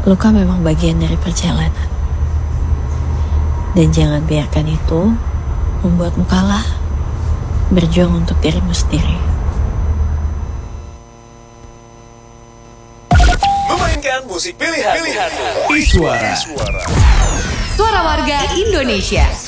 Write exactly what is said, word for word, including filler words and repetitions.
Luka memang bagian dari perjalanan. Dan jangan biarkan itu membuatmu kalah. Berjuang untuk dirimu sendiri. Memainkan musik pilihan. Pilihan. Iswara. Suara warga Indonesia.